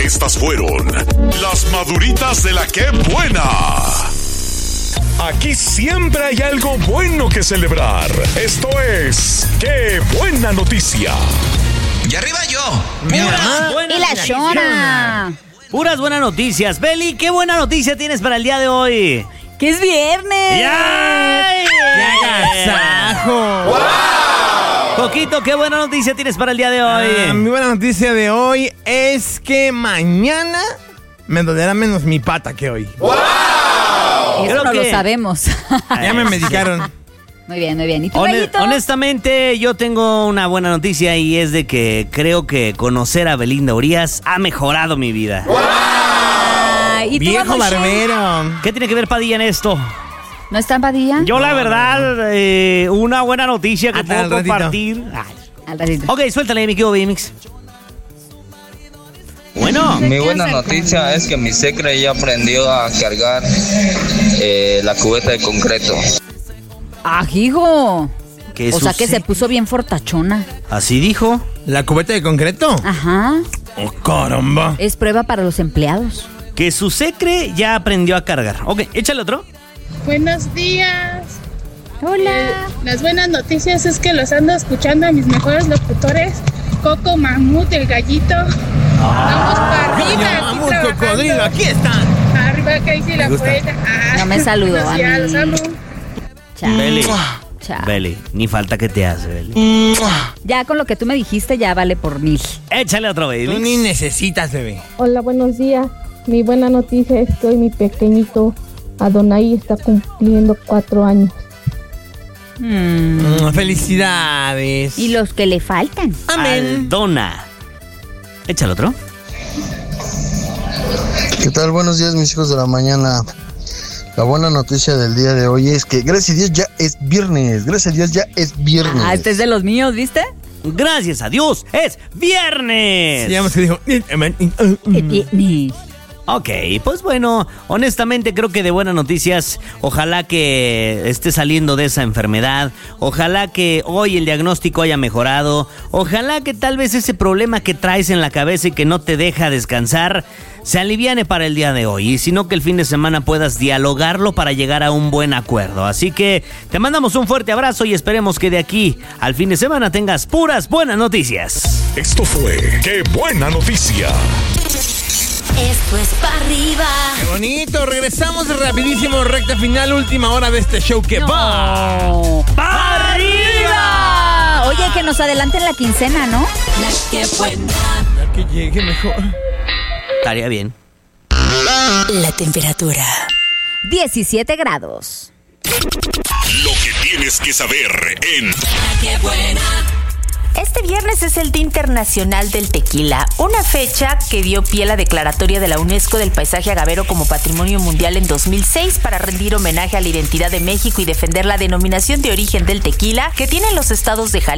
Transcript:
Estas fueron las maduritas de la ¡Qué buena! Aquí siempre hay algo bueno que celebrar. Esto es ¡Qué buena noticia! Y arriba yo. Y la Shona. Puras buenas noticias. Beli, ¿qué buena noticia tienes para el día de hoy? ¡Que es viernes! ¡Ya! ¡Agasajo! ¡Wow! Coquito, ¿qué buena noticia tienes para el día de hoy? Mi buena noticia de hoy es que mañana me dolerá menos mi pata que hoy. ¡Wow! Eso Creo no que lo sabemos. Ya me medicaron. Muy bien, muy bien. ¿Y tú, Bellito? Honestamente, yo tengo una buena noticia y es de que creo que conocer a Belinda Urias ha mejorado mi vida. ¡Wow! ¿Y tú, Viejo Abuelo? barbero. ¿Qué tiene que ver Padilla en esto? ¿No está en Padilla? Yo la verdad, una buena noticia que Hasta puedo al ratito. compartir. Al ratito. Ok, suéltale, mi querido BMX. Bueno. Mi buena noticia es que mi secre ya aprendió a cargar la cubeta de concreto. ¡Ajijo! ¿Qué O sea que sucede? se puso bien fortachona. ¿Así dijo? ¿La cubeta de concreto? Ajá. ¡Oh, caramba! Es prueba para los empleados. Que su secre ya aprendió a cargar. Ok, échale otro. Buenos días. Hola. Las buenas noticias es que los ando escuchando a mis mejores locutores, Coco, Mamut, el Gallito. Vamos para arriba. aquí Mamut, trabajando. cocodrilo, aquí están. Arriba, Casey, la gusta. poeta. No me saludó buenos a días, mí. los amo. Chao. Beli. Chao. Beli, ni falta que te hace, Beli. Ya con lo que tú me dijiste ya vale por 1000. Échale otro, Tú ni baby. necesitas, bebé. Hola, buenos días. Mi buena noticia es que hoy mi pequeñito Adonai está cumpliendo 4 años. Felicidades. Y los que le faltan. Amén. Aldona. Échale otro. ¿Qué tal? Buenos días, mis hijos de la mañana. La buena noticia del día de hoy es que, gracias a Dios, ya es viernes. Gracias a Dios, ya es viernes. Ah, este es de los míos, ¿viste? Gracias a Dios, es viernes. Se llama que dijo. Viernes. Ok, pues bueno, honestamente creo que de buenas noticias, ojalá que esté saliendo de esa enfermedad, ojalá que hoy el diagnóstico haya mejorado, ojalá que tal vez ese problema que traes en la cabeza y que no te deja descansar, se aliviane para el día de hoy, y si no que el fin de semana puedas dialogarlo para llegar a un buen acuerdo. Así que te mandamos un fuerte abrazo y esperemos que de aquí al fin de semana tengas puras buenas noticias. Esto fue ¡Qué buena noticia! Esto es para arriba. ¡Qué bonito! Regresamos rapidísimo, recta final, última hora de este show que va. ¡Para arriba! Oye, que nos adelanten la quincena, ¿no? La que buena. Ya que llegue mejor. Estaría bien. La temperatura. 17 grados. Lo que tienes que saber en La que buena. Este viernes es el Día Internacional del Tequila, una fecha que dio pie a la declaratoria de la UNESCO del paisaje agavero como Patrimonio Mundial en 2006 para rendir homenaje a la identidad de México y defender la denominación de origen del tequila que tienen los estados de Jalisco,